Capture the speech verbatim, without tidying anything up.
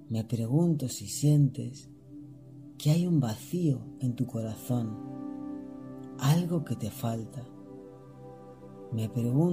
Me pregunto si sientes que hay un vacío en tu corazón, algo que te falta. Me pregunto